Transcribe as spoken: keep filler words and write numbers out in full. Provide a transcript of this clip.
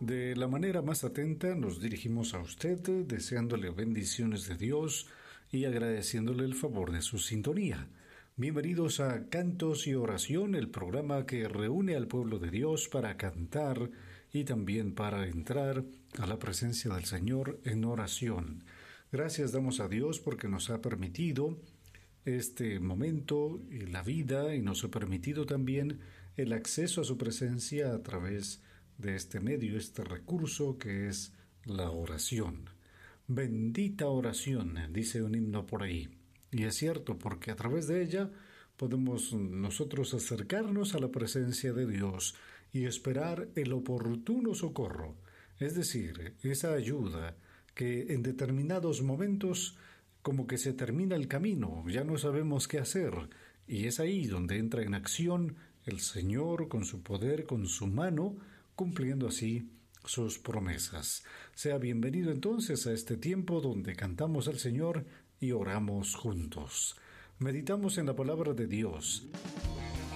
De la manera más atenta nos dirigimos a usted, deseándole bendiciones de Dios y agradeciéndole el favor de su sintonía. Bienvenidos a Cantos y Oración, el programa que reúne al pueblo de Dios para cantar y también para entrar a la presencia del Señor en oración. Gracias damos a Dios porque nos ha permitido este momento y la vida, y nos ha permitido también el acceso a su presencia a través de este medio, este recurso que es la oración. Bendita oración, dice un himno por ahí. Y es cierto, porque a través de ella podemos nosotros acercarnos a la presencia de Dios y esperar el oportuno socorro, es decir, esa ayuda que en determinados momentos como que se termina el camino, ya no sabemos qué hacer, y es ahí donde entra en acción el Señor con su poder, con su mano, cumpliendo así sus promesas. Sea bienvenido entonces a este tiempo donde cantamos al Señor y oramos juntos. Meditamos en la palabra de Dios.